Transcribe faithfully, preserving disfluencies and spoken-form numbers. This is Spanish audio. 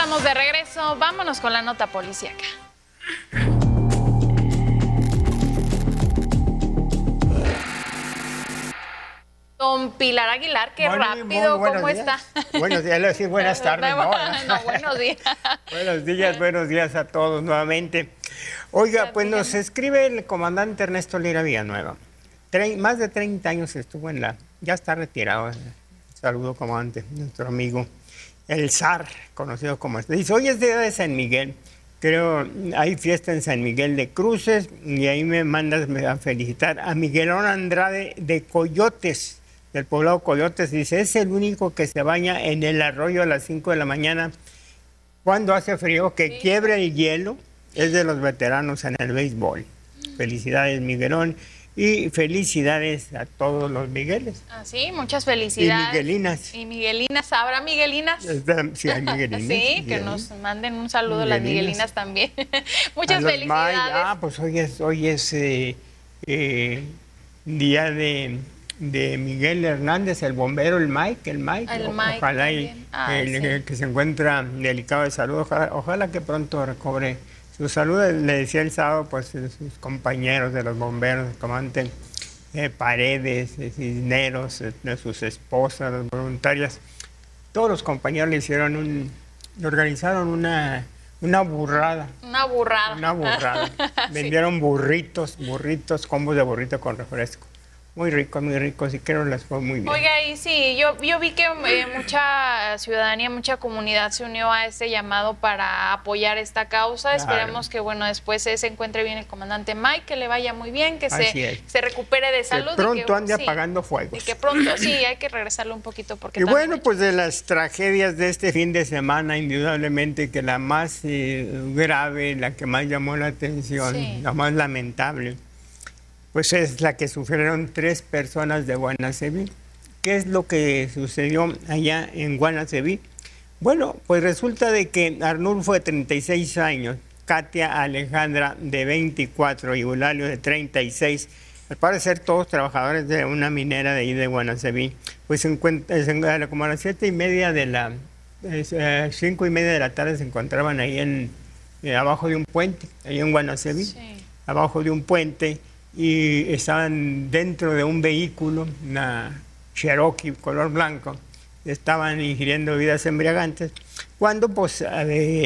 estamos de regreso. Vámonos con la nota policíaca. Don Pilar Aguilar, qué Bueno, rápido, ¿cómo días. está? Buenos días, le decir buenas tardes. No, no, no, buenos días. Buenos días, buenos días a todos nuevamente. Oiga, pues nos escribe el comandante Ernesto Lira Villanueva. Tre más de treinta años estuvo en la... Ya está retirado. Saludo, comandante, nuestro amigo. El zar, conocido como este. Dice, hoy es día de San Miguel. Creo, hay fiesta en San Miguel de Cruces y ahí me mandas a felicitar a Miguelón Andrade de Coyotes, del poblado Coyotes. Dice, es el único que se baña en el arroyo a las cinco de la mañana cuando hace frío, que sí. Quiebre el hielo. Es de los veteranos en el béisbol. Felicidades, Miguelón. Y felicidades a todos los Migueles. Ah, sí, muchas felicidades. Y Miguelinas. Y Miguelinas, ¿habrá Miguelinas? Sí, hay Miguelinas. Sí, que nos manden un saludo a las Miguelinas también. Muchas felicidades. May, ah, pues hoy es, hoy es eh, eh, día de, de Miguel Hernández, el bombero, el Mike, el Mike. El o, Mike ojalá y, ah, el, sí. el que se encuentra delicado de salud, ojalá, ojalá que pronto recobre su salud. Le decía el sábado, pues, sus compañeros de los bomberos, el comandante eh, Paredes, eh, Cisneros, eh, sus esposas, las voluntarias, todos los compañeros le hicieron un, le organizaron una, una burrada. Una burrada. Una burrada. Vendieron sí. burritos, burritos, combos de burrito con refresco. Muy ricos, muy ricos, y creo que les fue muy bien. Oiga, y sí, yo, yo vi que eh, mucha ciudadanía, mucha comunidad se unió a este llamado para apoyar esta causa. Claro. Esperemos que, bueno, después se, se encuentre bien el comandante Mike, que le vaya muy bien, que se, se recupere de salud. Que pronto y que, ande sí, apagando fuegos. Y que pronto, sí, hay que regresarlo un poquito. Porque y bueno, pues de las tragedias de este fin de semana, indudablemente que la más eh, grave, la que más llamó la atención, sí. la más lamentable, pues es la que sufrieron tres personas de Guanaceví. ¿Qué es lo que sucedió allá en Guanaceví? Bueno, pues resulta de que Arnulfo de treinta y seis años, Katia Alejandra de veinticuatro y Eulalio de treinta y seis, al parecer todos trabajadores de una minera de ahí de Guanaceví, pues se encuentran, como a las siete y media de la, eh, cinco y media de la tarde se encontraban ahí en, eh, abajo de un puente, ahí en Guanaceví, sí. abajo de un puente, y estaban dentro de un vehículo, una Cherokee color blanco, estaban ingiriendo bebidas embriagantes, cuando pues